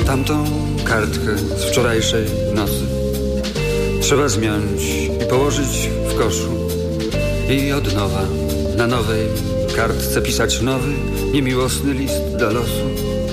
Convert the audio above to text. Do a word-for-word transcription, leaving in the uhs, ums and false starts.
Tamtą kartkę z wczorajszej nocy trzeba zmiąć i położyć w koszu i od nowa na nowej kartce pisać nowy, niemiłosny list do losu.